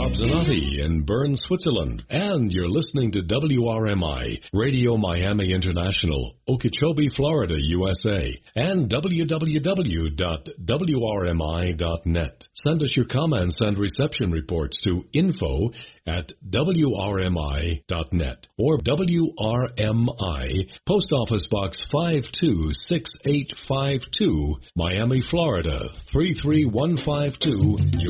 Bob Zanotti in Bern, Switzerland. And you're listening to WRMI, Radio Miami International, Okeechobee, Florida, USA. And www.wrmi.net. Send us your comments and reception reports to info@wrmi.net or WRMI, Post Office Box 526852, Miami, Florida 33152,